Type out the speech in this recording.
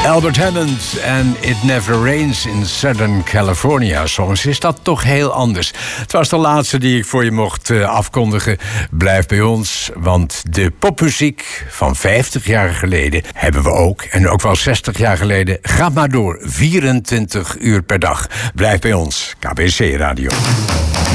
Albert Hammond en It Never Rains in Southern California. Soms is dat toch heel anders. Het was de laatste die ik voor je mocht afkondigen. Blijf bij ons, want de popmuziek van 50 jaar geleden hebben we ook. En ook wel 60 jaar geleden. Ga maar door, 24 uur per dag. Blijf bij ons, KBC Radio.